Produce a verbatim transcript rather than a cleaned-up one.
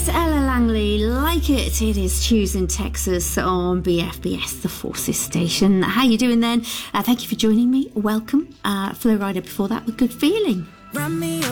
Miss Ella Langley, Like It. It is Tuesday in Texas on B F B S, the Forces station. How you doing then? Uh, thank you for joining me. Welcome. Uh, Flo Rida before that with Good Feeling. Run me